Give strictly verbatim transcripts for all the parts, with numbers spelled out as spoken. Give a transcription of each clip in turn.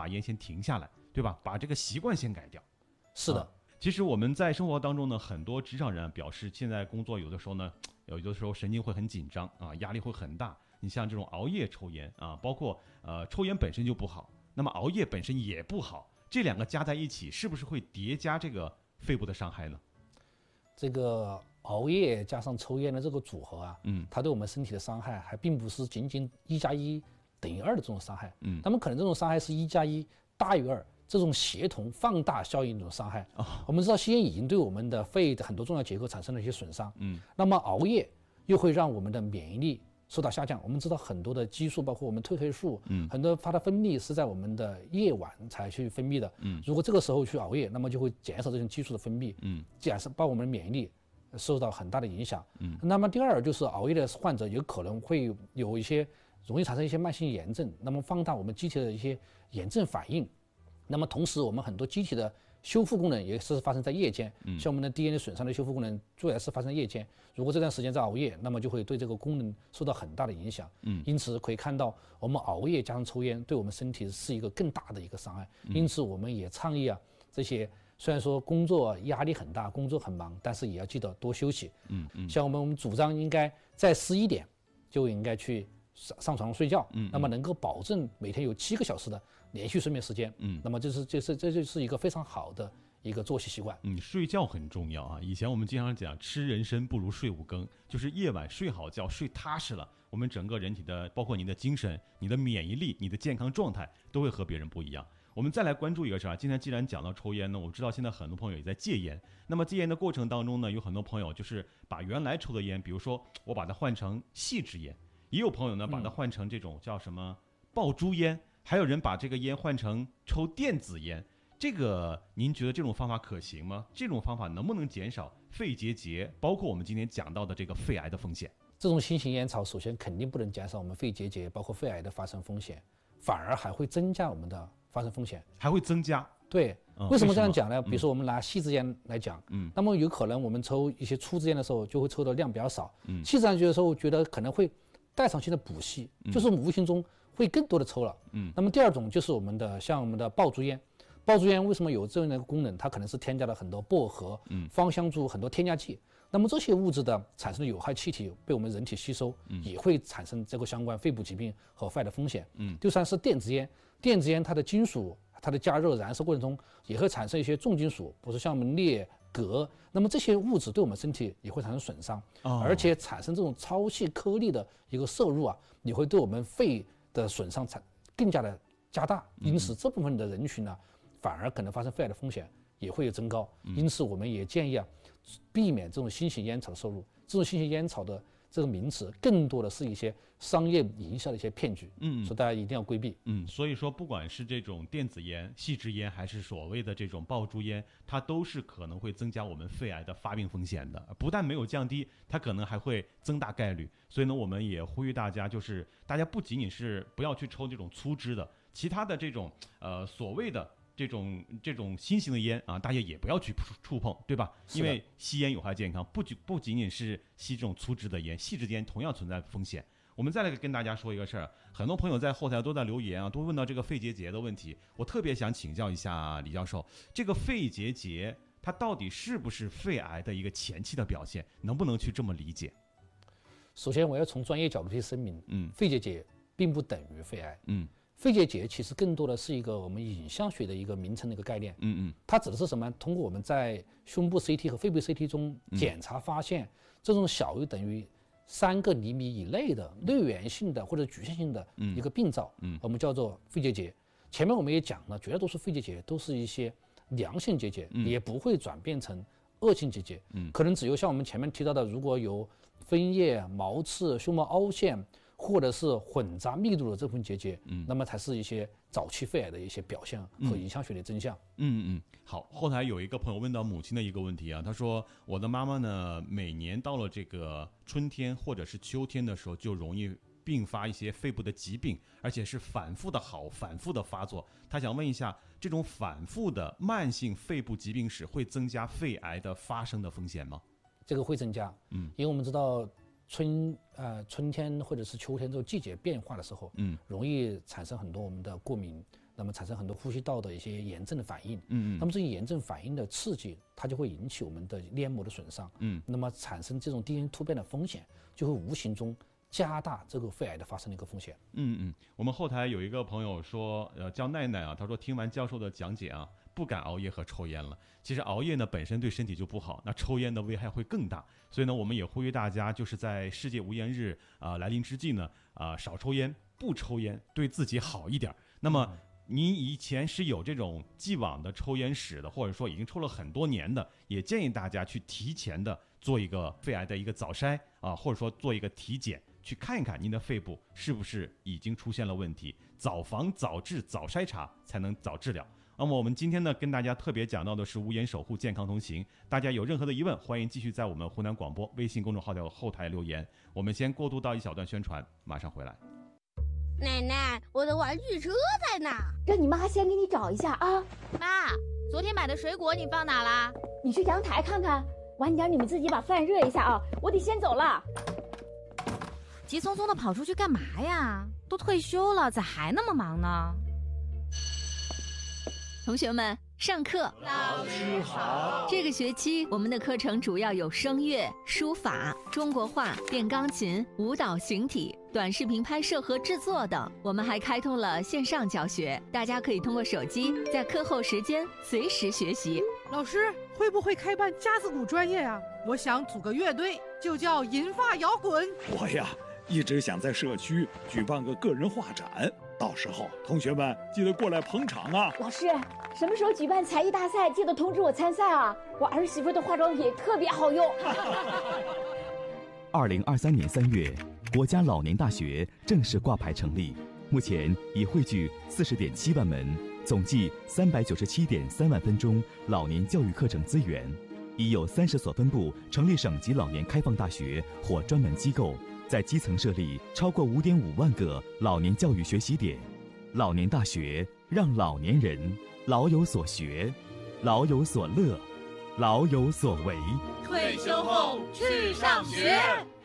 把烟先停下来，对吧？把这个习惯先改掉。 是的。 啊其实我们在生活当中呢，很多职场人表示，现在工作有的时候呢，有的时候神经会很紧张啊，压力会很大。你像这种熬夜抽烟啊，包括呃抽烟本身就不好，那么熬夜本身也不好，这两个加在一起，是不是会叠加这个肺部的伤害呢？ 这个熬夜加上抽烟的这个组合啊， 嗯， 它对我们身体的伤害还并不是仅仅一加一等于二的这种伤害， 嗯， 那么可能这种伤害是一加一大于二。这种协同放大效应这种伤害，哦、我们知道吸烟已经对我们的肺的很多重要结构产生了一些损伤，嗯，那么熬夜又会让我们的免疫力受到下降。我们知道很多的激素，包括我们褪黑素，嗯，很多它的分泌是在我们的夜晚才去分泌的，嗯，如果这个时候去熬夜，那么就会减少这种激素的分泌，嗯，减少把我们的免疫力受到很大的影响，嗯，那么第二就是熬夜的患者有可能会有一些容易产生一些慢性炎症，那么放大我们机体的一些炎症反应。那么同时，我们很多机体的修复功能也是发生在夜间，嗯、像我们的 D N A 损伤的修复功能，主要是发生在夜间。如果这段时间在熬夜，那么就会对这个功能受到很大的影响。嗯，因此可以看到，我们熬夜加上抽烟，对我们身体是一个更大的一个伤害。嗯、因此，我们也倡议啊，这些虽然说工作压力很大，工作很忙，但是也要记得多休息。嗯嗯，像我们我们主张应该在十一点就应该去上上床睡觉，嗯，那么能够保证每天有七个小时的连续睡眠时间，嗯，那么这是这是这就是一个非常好的一个作息习惯。 嗯，睡觉很重要啊。以前我们经常讲，吃人参不如睡五更，就是夜晚睡好觉，睡踏实了，我们整个人体的，包括你的精神、你的免疫力、你的健康状态，都会和别人不一样。我们再来关注一个事儿，今天既然讲到抽烟呢，我知道现在很多朋友也在戒烟。那么戒烟的过程当中呢，有很多朋友就是把原来抽的烟，比如说我把它换成细支烟。也有朋友呢，把它换成这种叫什么爆珠烟，还有人把这个烟换成抽电子烟。这个您觉得这种方法可行吗？这种方法能不能减少肺结节，包括我们今天讲到的这个肺癌的风险？ 这种新型烟草首先肯定不能减少我们肺结节，包括肺癌的发生风险，反而还会增加我们的发生风险， 还会增加。 对，嗯、为什么这样讲呢？比如说我们拿细支烟来讲，嗯，那么有可能我们抽一些粗支烟的时候，就会抽的量比较少，嗯，细支烟的时候觉得可能会代偿性的补吸，就是无形中会更多的抽了。嗯，那么第二种就是我们的像我们的爆珠烟，爆珠烟为什么有这样的一个功能？它可能是添加了很多薄荷、嗯、芳香珠很多添加剂。那么这些物质的产生的有害气体被我们人体吸收，嗯、也会产生这个相关肺部疾病和肺癌的风险。嗯，第三是电子烟，电子烟它的金属它的加热燃烧过程中也会产生一些重金属，比如说像我们镍、镉，那么这些物质对我们身体也会产生损伤，哦、而且产生这种超细颗粒的一个摄入啊，也会对我们肺的损伤产更加的加大，因此这部分的人群呢，反而可能发生肺癌的风险也会有增高。因此我们也建议啊，避免这种新型烟草的摄入。这种新型烟草的这个名词更多的是一些商业营销的一些骗局，嗯，所以大家一定要规避。 嗯，所以说不管是这种电子烟、细支烟，还是所谓的这种爆珠烟，它都是可能会增加我们肺癌的发病风险的。不但没有降低，它可能还会增大概率。所以呢，我们也呼吁大家，就是大家不仅仅是不要去抽这种粗支的，其他的这种呃所谓的这种这种新型的烟啊，大家也不要去触碰，对吧？因为吸烟有害健康，不仅不仅仅是吸这种粗支的烟，细支烟同样存在风险。我们再来跟大家说一个事儿，很多朋友在后台都在留言啊，都问到这个肺结节的问题。我特别想请教一下李教授，这个肺结节它到底是不是肺癌的一个前期的表现？能不能去这么理解？ 首先，我要从专业角度去声明，嗯，肺结节并不等于肺癌， 嗯。 肺结节其实更多的是一个我们影像学的一个名称的一个概念， 嗯嗯， 它指的是什么？通过我们在胸部 C T 和肺部 C T 中检查发现，这种小于等于三个厘米以内的类源性的或者局限性的一个病灶，嗯，我们叫做肺结节。前面我们也讲了，绝大多数肺结节都是一些良性结节，嗯、也不会转变成恶性结节，嗯，可能只有像我们前面提到的，如果有分叶、毛刺、胸膜凹陷，或者是混杂密度的这部分结节，嗯，那么才是一些早期肺癌的一些表现和影像学的真相。 嗯嗯，好。后台有一个朋友问到母亲的一个问题啊，他说我的妈妈呢，每年到了这个春天或者是秋天的时候，就容易并发一些肺部的疾病，而且是反复的好，反复的发作。他想问一下，这种反复的慢性肺部疾病史会增加肺癌的发生的风险吗？ 这个会增加，嗯，因为我们知道春呃春天或者是秋天这种季节变化的时候，嗯，容易产生很多我们的过敏那么产生很多呼吸道的一些炎症的反应。 嗯嗯。 那么这些炎症反应的刺激，它就会引起我们的黏膜的损伤。 嗯。 那么产生这种 D N A 突变的风险，就会无形中加大这个肺癌的发生的一个风险。 嗯嗯。我们后台有一个朋友说，呃，叫奈奈啊，他说听完教授的讲解啊，不敢熬夜和抽烟了。其实熬夜呢本身对身体就不好，那抽烟的危害会更大。所以呢，我们也呼吁大家，就是在世界无烟日啊、呃、来临之际呢，啊、呃、少抽烟，不抽烟，对自己好一点。那么您以前是有这种既往的抽烟史的，或者说已经抽了很多年的，也建议大家去提前的做一个肺癌的一个早筛啊，或者说做一个体检，去看一看您的肺部是不是已经出现了问题，早防早治早筛查才能早治疗。那么我们今天呢，跟大家特别讲到的是无烟守护健康同行，大家有任何的疑问，欢迎继续在我们湖南广播微信公众号的后台留言。我们先过渡到一小段宣传，马上回来。 奶奶，我的玩具车在哪？ 让你妈先给你找一下啊。 妈，昨天买的水果你放哪啦？ 你去阳台看看。晚点你们自己把饭热一下啊，我得先走了。 急匆匆的跑出去干嘛呀？都退休了，咋还那么忙呢？ 同学们，上课。 老师好。 这个学期我们的课程主要有声乐、书法、中国画、电钢琴、舞蹈形体、短视频拍摄和制作等。我们还开通了线上教学，大家可以通过手机在课后时间随时学习。 老师会不会开办架子鼓专业啊？我想组个乐队，就叫银发摇滚。 我呀，一直想在社区举办个个人画展，到时候同学们记得过来捧场啊。 老师，什么时候举办才艺大赛，记得通知我参赛啊，我儿媳妇的化妆品特别好用。 二零二三年三月，国家老年大学正式挂牌成立，目前已汇聚四十点七万门，总计三百九十七点三万分钟老年教育课程资源，已有三十所分部成立省级老年开放大学或专门机构，在基层设立超过五点五万个老年教育学习点。老年大学让老年人老有所学，老有所乐，老有所为。 退休后去上学。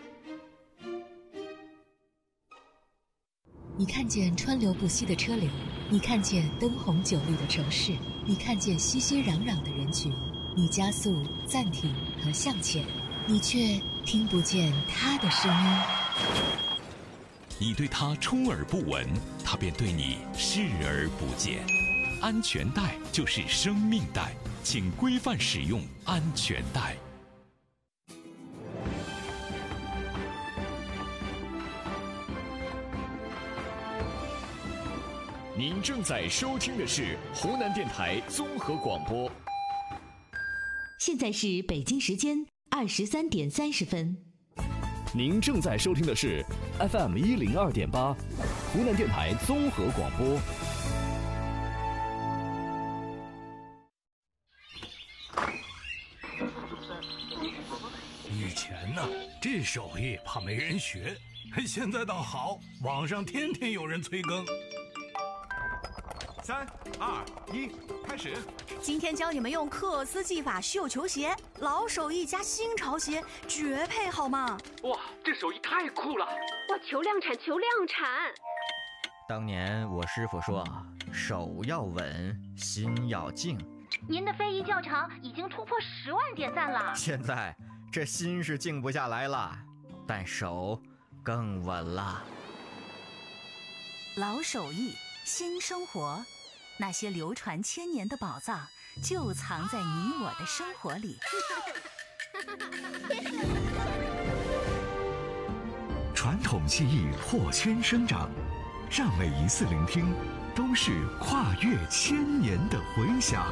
你看见川流不息的车流，你看见灯红酒绿的城市，你看见熙熙攘攘的人群，你加速、暂停和向前，你却听不见他的声音。 你对他充耳不闻，他便对你视而不见。安全带就是生命带，请规范使用安全带。您正在收听的是湖南电台综合广播。 现在是北京时间二十三点三十分。 您正在收听的是 F M 一零二点八，湖南电台综合广播。 以前呢，这手艺怕没人学，现在倒好，网上天天有人催更。 三二一，开始！ 今天教你们用克斯技法绣球鞋，老手艺加新潮鞋，绝配好吗？ 哇，这手艺太酷了！ 哇，求量产，求量产！ 当年我师傅说，手要稳，心要静。 您的非遗教程已经突破十万点赞了。 现在这心是静不下来了，但手更稳了。 老手艺，新生活。那些流传千年的宝藏，就藏在你我的生活里。 传统技艺破圈生长，让每一次聆听都是跨越千年的回响。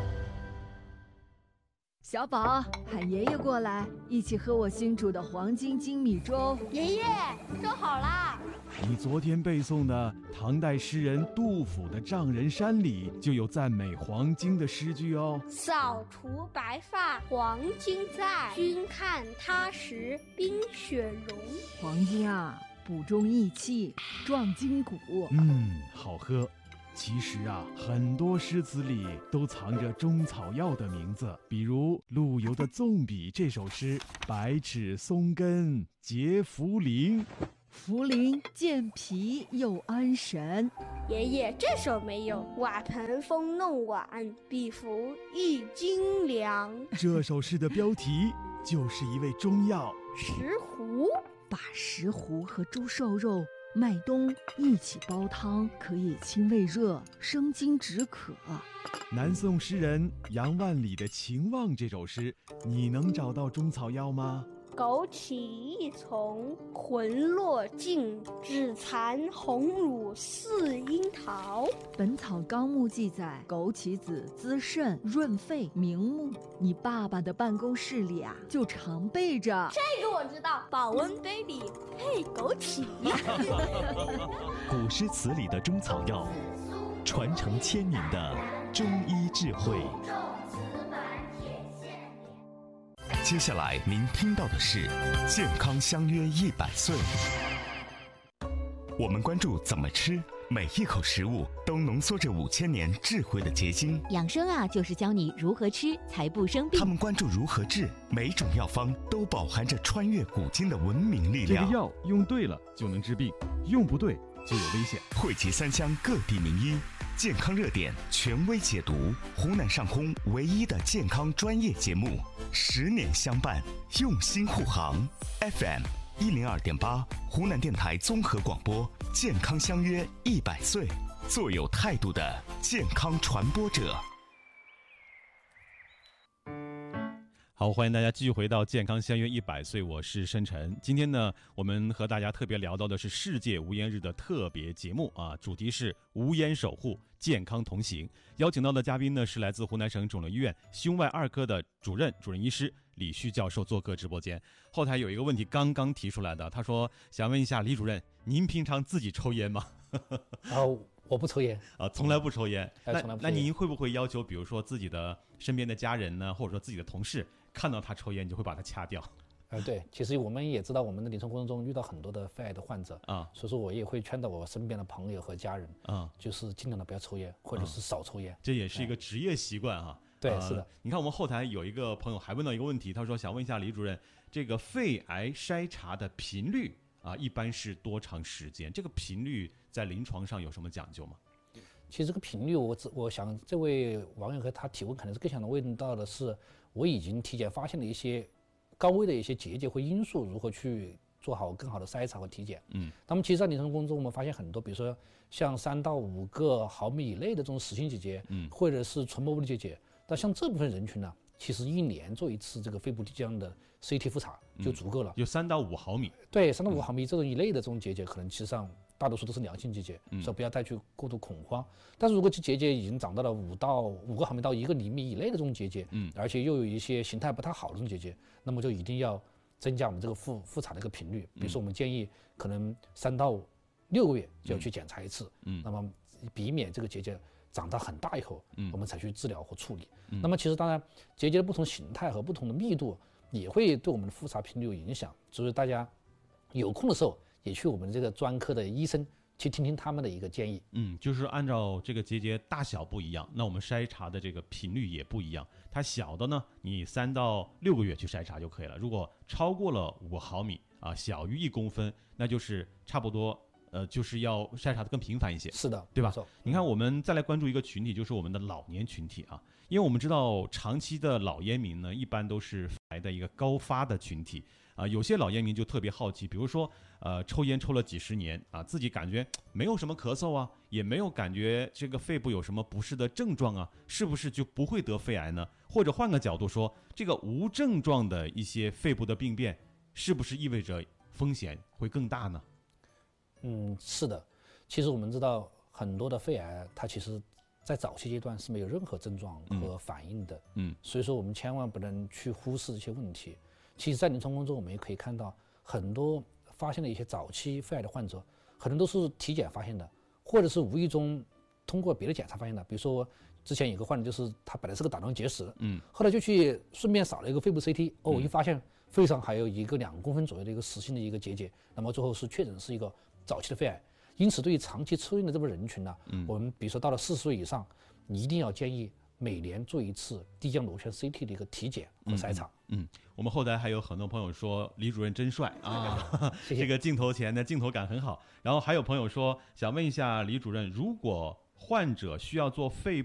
小宝，喊爷爷过来，一起喝我新煮的黄金精米粥。 爷爷，粥好啦！ 你昨天背诵的唐代诗人杜甫的《丈人山》里就有赞美黄金的诗句哦。 扫除白发黄金在，君看他时冰雪融。 黄金啊，补中益气，壮筋骨。 嗯，好喝。其实啊，很多诗词里都藏着中草药的名字，比如陆游的《纵笔》这首诗，百尺松根结茯苓。 茯苓健脾又安神。 爷爷这首没有，瓦盆风弄碗，必服一斤粮。 这首诗的标题就是一味中药石斛。 把石斛和猪瘦肉、麦冬一起煲汤，可以清胃热、生津止渴。 南宋诗人杨万里的《情望》这首诗，你能找到中草药吗？ 枸杞一丛，魂落尽，只残红乳似樱桃。 《本草纲目》记载，枸杞子滋肾润肺明目。你爸爸的办公室里啊，就常备着。 这个我知道，保温杯里配枸杞。 古诗词里的中草药，传承千年的中医智慧。 接下来您听到的是健康相约一百岁。我们关注怎么吃，每一口食物都浓缩着五千年智慧的结晶。 养生啊，就是教你如何吃才不生病。 他们关注如何治，每种药方都饱含着穿越古今的文明力量。 这个药用对了就能治病，用不对就有危险。 汇集三湘各地名医，健康热点权威解读，湖南上空唯一的健康专业节目，十年相伴，用心护航。F M 一零二点八，湖南电台综合广播，健康相约一百岁，做有态度的健康传播者。 好，欢迎大家继续回到健康相约一百岁，我是申晨。今天呢，我们和大家特别聊到的是世界无烟日的特别节目啊，主题是无烟守护，健康同行。邀请到的嘉宾呢是来自湖南省肿瘤医院胸外二科的主任主任医师李旭教授做客直播间。后台有一个问题刚刚提出来的，他说想问一下李主任，您平常自己抽烟吗？ 啊，我不抽烟啊，从来不抽烟。 哎、 那从来不抽烟。 那您会不会要求，比如说自己的身边的家人呢，或者说自己的同事看到他抽烟，你就会把他掐掉？ 呃，对，其实我们也知道，我们的临床过程中遇到很多的肺癌的患者啊， 所以说我也会劝导我身边的朋友和家人啊， 就是尽量的不要抽烟，或者是少抽烟。 这也是一个职业习惯哈。 对， 呃、 是的。 你看我们后台有一个朋友还问到一个问题，他说想问一下李主任，这个肺癌筛查的频率啊，一般是多长时间？这个频率在临床上有什么讲究吗？ 其实这个频率我，我我想这位网友和他提问可能是更想问到的是，我已经体检发现了一些高危的一些结节或因素，如何去做好更好的筛查和体检。 嗯， 那么其实在临床工作中，我们发现很多，比如说像三到五个毫米以内的这种实性结节， 嗯， 或者是纯膜物理结节，那像这部分人群呢，其实一年做一次这个肺部这样的 C T 复查就足够了， 有三到五毫米。 对，三到五毫米这种以内的这种结节，可能其实上大多数都是良性结节， 嗯、 所以不要太去过度恐慌。但是如果这结节已经长到了五到五个毫米到一个厘米以内的这种结节， 嗯， 而且又有一些形态不太好的这种结节，那么就一定要增加我们这个复复查的一个频率。比如说，我们建议可能三到六个月就要去检查一次， 嗯， 那么避免这个结节长到很大以后， 嗯， 我们才去治疗或处理。 嗯、 那么其实当然，结节的不同形态和不同的密度也会对我们的复查频率有影响，所以大家有空的时候也去我们这个专科的医生去听听他们的一个建议。 嗯，就是按照这个结节大小不一样，那我们筛查的这个频率也不一样。它小的呢，你三到六个月去筛查就可以了。如果超过了五毫米啊，小于一公分，那就是差不多。呃，就是要筛查的更频繁一些， 是的， 对吧？你看，我们再来关注一个群体，就是我们的老年群体啊，因为我们知道长期的老烟民呢，一般都是肺癌的一个高发的群体啊。有些老烟民就特别好奇，比如说，呃，抽烟抽了几十年啊，自己感觉没有什么咳嗽啊，也没有感觉这个肺部有什么不适的症状啊，是不是就不会得肺癌呢？或者换个角度说，这个无症状的一些肺部的病变，是不是意味着风险会更大呢？ 嗯，是的，其实我们知道很多的肺癌，它其实在早期阶段是没有任何症状和反应的， 嗯， 所以说我们千万不能去忽视这些问题。其实，在临床工作中，我们也可以看到很多发现的一些早期肺癌的患者，很多都是体检发现的，或者是无意中通过别的检查发现的。比如说，之前有个患者就是他本来是个胆囊结石， 嗯， 后来就去顺便扫了一个肺部 C T， 哦，一发现肺上还有一个两公分左右的一个实性的一个结节，那么最后是确诊是一个早期的肺癌。因此，对于长期抽烟的这部分人群呢， 嗯， 我们比如说到了四十岁以上，你一定要建议每年做一次低浆螺旋 C T 的一个体检和筛查。 嗯，嗯我们后台还有很多朋友说李主任真帅啊， 谢谢这个镜头前的镜头感很好。然后还有朋友说想问一下李主任，如果患者需要做肺